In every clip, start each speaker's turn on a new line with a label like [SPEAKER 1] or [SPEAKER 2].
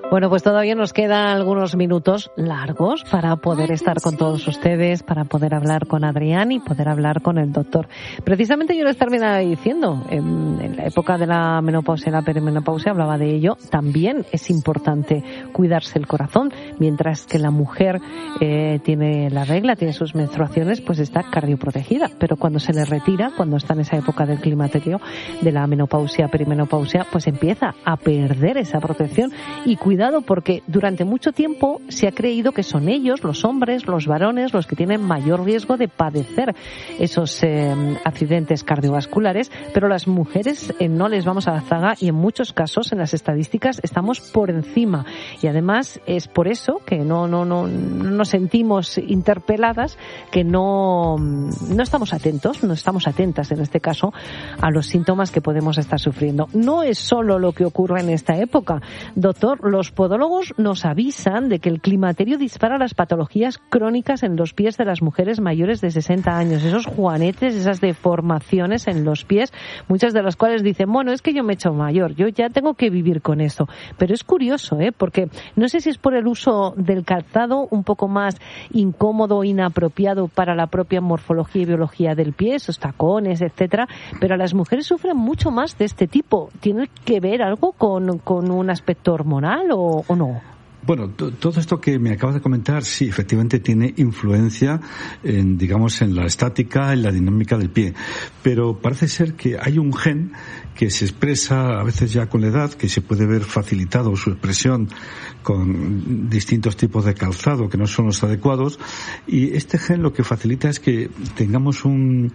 [SPEAKER 1] Bueno, pues todavía nos quedan algunos minutos largos para poder estar con todos ustedes, para poder hablar con Adrián y poder hablar con el doctor. Precisamente yo les terminaba diciendo, en la época de la menopausia y la perimenopausia hablaba de ello, también es importante cuidarse el corazón, mientras que la mujer tiene la regla, tiene sus menstruaciones, pues está cardioprotegida, pero cuando se le retira, cuando está en esa época del climaterio, de la menopausia, perimenopausia, pues empieza a perder esa protección. Y cuidado, porque durante mucho tiempo se ha creído que son ellos, los hombres, los varones, los que tienen mayor riesgo de padecer esos accidentes cardiovasculares, pero las mujeres no les vamos a la zaga y en muchos casos en las estadísticas estamos por encima. Y además es por eso que no nos sentimos interpeladas, que no estamos atentos, no estamos atentas en este caso a los síntomas que podemos estar sufriendo. No es solo lo que ocurre en esta época. Doctor, los podólogos nos avisan de que el climaterio dispara las patologías crónicas en los pies de las mujeres mayores de 60 años. Esos juanetes, esas deformaciones en los pies, muchas de las cuales dicen, bueno, es que yo me he hecho mayor, yo ya tengo que vivir con eso. Pero es curioso, porque no sé si es por el uso del calzado un poco más incómodo, inapropiado para la propia morfología y biología del pie, esos tacones, etcétera, pero las mujeres sufren mucho más de este tipo. ¿Tiene que ver algo con un aspecto hormonal o no?
[SPEAKER 2] Bueno, todo esto que me acabas de comentar, sí, efectivamente tiene influencia en la estática, en la dinámica del pie. Pero parece ser que hay un gen que se expresa a veces ya con la edad, que se puede ver facilitado su expresión con distintos tipos de calzado que no son los adecuados. Y este gen lo que facilita es que tengamos un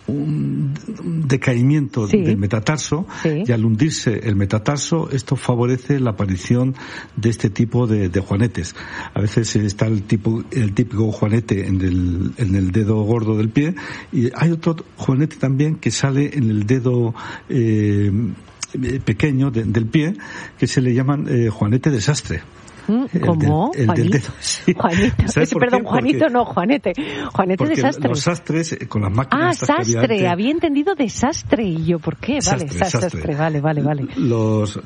[SPEAKER 2] decaimiento del metatarso, y al hundirse el metatarso, esto favorece la aparición de este tipo de juanetes. A veces está el típico juanete en el dedo gordo del pie, y hay otro juanete también que sale en el dedo pequeño del pie, que se le llaman juanete de sastre.
[SPEAKER 1] ¿Cómo?
[SPEAKER 2] El del dedo, sí.
[SPEAKER 1] Juanito. Perdón, Juanito no, Juanete. Juanete de sastre.
[SPEAKER 2] Los sastres con las máquinas.
[SPEAKER 1] Sastre. Había entendido desastre. Y yo, ¿por qué? Vale, sastre. Vale.
[SPEAKER 2] Las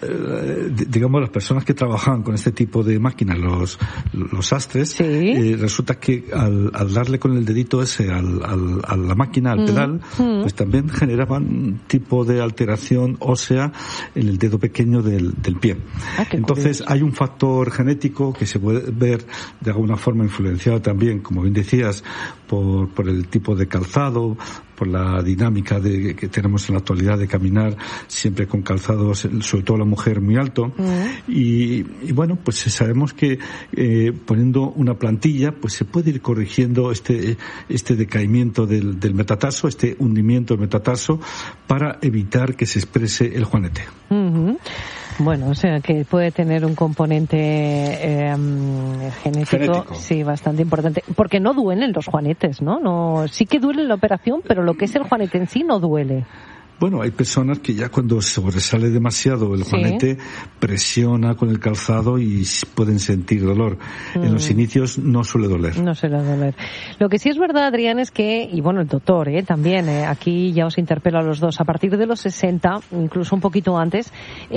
[SPEAKER 2] personas que trabajaban con este tipo de máquinas, los sastres, resulta que al darle con el dedito ese a la máquina, al pedal, pues también generaban un tipo de alteración ósea en el dedo pequeño del pie. Entonces, hay un factor genético que se puede ver de alguna forma influenciado también, como bien decías, por el tipo de calzado, por la dinámica que tenemos en la actualidad de caminar siempre con calzados, sobre todo la mujer, muy alto. Y bueno, pues sabemos que poniendo una plantilla, pues se puede ir corrigiendo este decaimiento del metatarso, este hundimiento del metatarso, para evitar que se exprese el juanete.
[SPEAKER 1] Bueno, o sea que puede tener un componente genético, sí, bastante importante, porque no duelen los juanetes, ¿no? Sí que duele la operación, pero lo que es el juanete en sí no duele.
[SPEAKER 2] Bueno, hay personas que ya cuando sobresale demasiado el juanete presiona con el calzado y pueden sentir dolor. En los inicios no suele doler. No suele doler.
[SPEAKER 1] Lo que sí es verdad, Adrián, es que, y bueno, el doctor también, aquí ya os interpelo a los dos, a partir de los 60, incluso un poquito antes,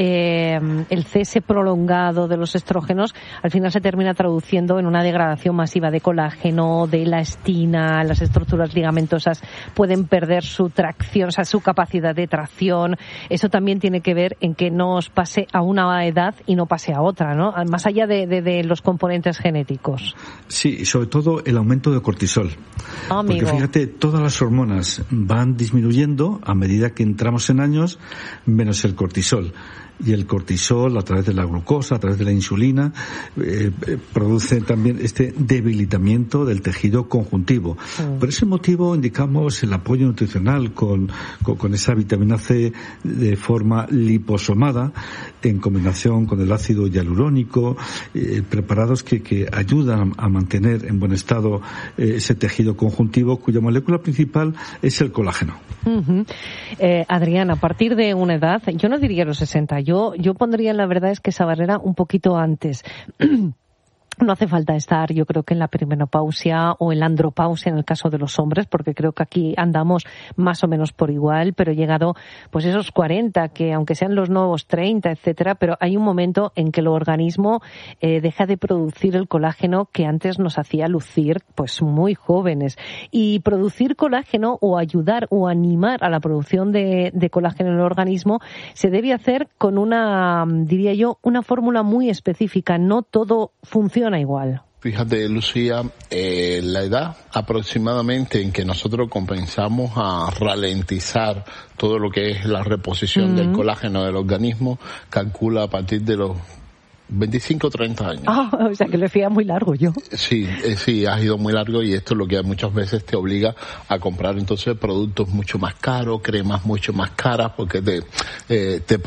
[SPEAKER 1] el cese prolongado de los estrógenos al final se termina traduciendo en una degradación masiva de colágeno, de elastina, las estructuras ligamentosas pueden perder su tracción, o sea, su capacidad de tracción. Eso también tiene que ver en que no os pase a una edad y no pase a otra, ¿no? Más allá de los componentes genéticos.
[SPEAKER 2] Sí, y sobre todo el aumento de cortisol. Porque fíjate, todas las hormonas van disminuyendo a medida que entramos en años, menos el cortisol. Y el cortisol, a través de la glucosa, a través de la insulina, produce también este debilitamiento del tejido conjuntivo. Por ese motivo indicamos el apoyo nutricional con esa vitamina C de forma liposomada, en combinación con el ácido hialurónico, preparados que ayudan a mantener en buen estado ese tejido conjuntivo, cuya molécula principal es el colágeno.
[SPEAKER 1] Adrián, a partir de una edad, yo no diría los 60, yo pondría, la verdad es que esa barrera un poquito antes. No hace falta estar, yo creo que en la perimenopausia o en la andropausia en el caso de los hombres, porque creo que aquí andamos más o menos por igual, pero llegado pues esos 40, que aunque sean los nuevos 30, etcétera, pero hay un momento en que el organismo deja de producir el colágeno que antes nos hacía lucir pues muy jóvenes. Y producir colágeno o ayudar o animar a la producción de colágeno en el organismo se debe hacer con una, diría yo, una fórmula muy específica. No todo funciona igual.
[SPEAKER 3] Fíjate, Lucía, la edad aproximadamente en que nosotros comenzamos a ralentizar todo lo que es la reposición del colágeno del organismo, calcula a partir de los 25 o 30 años.
[SPEAKER 1] O sea que le fía muy largo yo.
[SPEAKER 3] Sí, has ido muy largo y esto es lo que muchas veces te obliga a comprar entonces productos mucho más caros, cremas mucho más caras porque te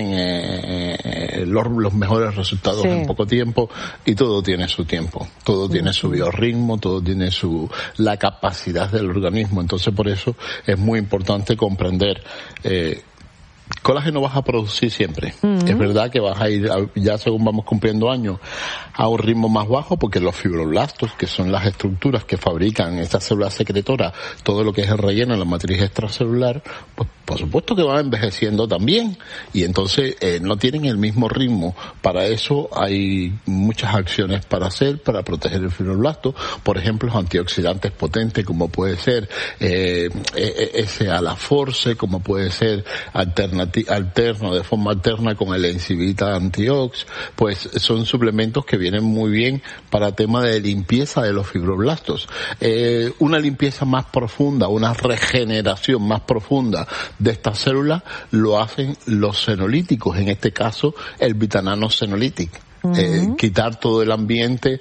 [SPEAKER 3] prometen los mejores resultados en poco tiempo y todo tiene su tiempo, todo tiene su biorritmo, todo tiene la capacidad del organismo. Entonces por eso es muy importante comprender colágeno vas a producir siempre. Es verdad que vas a ir, ya según vamos cumpliendo años, a un ritmo más bajo porque los fibroblastos, que son las estructuras que fabrican estas células secretoras, todo lo que es el relleno en la matriz extracelular, pues por supuesto que van envejeciendo también y entonces no tienen el mismo ritmo. Para eso hay muchas acciones para hacer, para proteger el fibroblasto. Por ejemplo, los antioxidantes potentes como puede ser ese Alaforce, como puede ser alterno, de forma alterna con el Encivita Antiox, pues son suplementos que vienen muy bien para tema de limpieza de los fibroblastos. Una limpieza más profunda, una regeneración más profunda de estas células lo hacen los senolíticos, en este caso el Vitanano Senolytic. Quitar todo el ambiente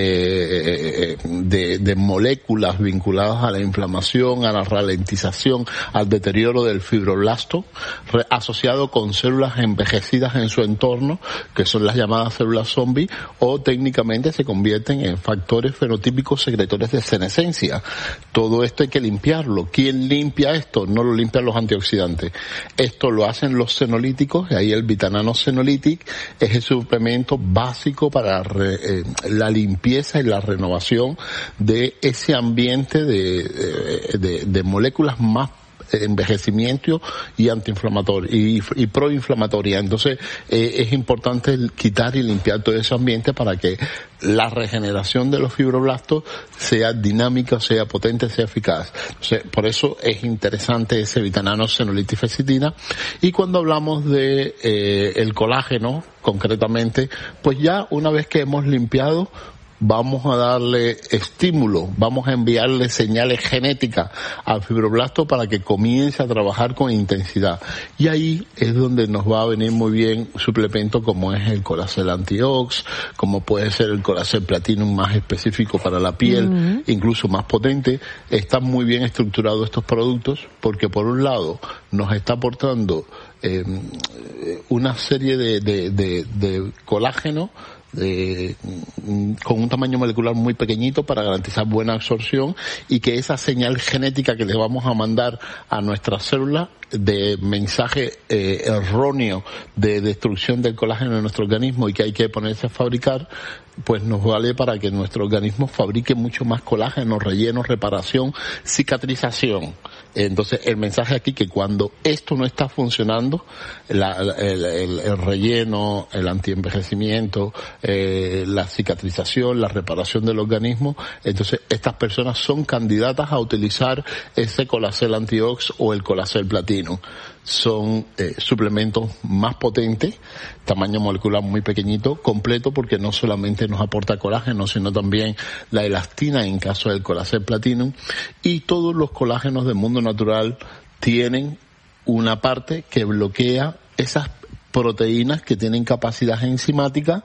[SPEAKER 3] de moléculas vinculadas a la inflamación, a la ralentización, al deterioro del fibroblasto, asociado con células envejecidas en su entorno, que son las llamadas células zombie, o técnicamente se convierten en factores fenotípicos secretores de senescencia. Todo esto hay que limpiarlo. ¿Quién limpia esto? No lo limpian los antioxidantes. Esto lo hacen los senolíticos, y ahí el Vitanano Senolytic es el suplemento básico para la limpieza y la renovación de ese ambiente de moléculas más envejecimiento y antiinflamatoria y proinflamatoria. Entonces es importante quitar y limpiar todo ese ambiente para que la regeneración de los fibroblastos sea dinámica, sea potente, sea eficaz. Entonces, por eso es interesante ese Vitanano Senolytic Fecitina. Y cuando hablamos de el colágeno concretamente, pues ya una vez que hemos limpiado, vamos a darle estímulo, vamos a enviarle señales genéticas al fibroblasto para que comience a trabajar con intensidad. Y ahí es donde nos va a venir muy bien suplemento como es el Colacel Antiox, como puede ser el Colacel Platinum más específico para la piel, incluso más potente. Están muy bien estructurados estos productos porque por un lado nos está aportando una serie de colágeno con un tamaño molecular muy pequeñito para garantizar buena absorción y que esa señal genética que le vamos a mandar a nuestras células de mensaje erróneo de destrucción del colágeno en nuestro organismo y que hay que ponerse a fabricar, pues nos vale para que nuestro organismo fabrique mucho más colágeno, relleno, reparación, cicatrización. Entonces el mensaje aquí que cuando esto no está funcionando, el relleno, el antienvejecimiento, la cicatrización, la reparación del organismo, entonces estas personas son candidatas a utilizar ese Colacel Antiox o el Colacel Platinum. Son suplementos más potentes, tamaño molecular muy pequeñito, completo, porque no solamente nos aporta colágeno, sino también la elastina en caso del Colacel Platinum, y todos los colágenos del mundo natural tienen una parte que bloquea esas proteínas que tienen capacidad enzimática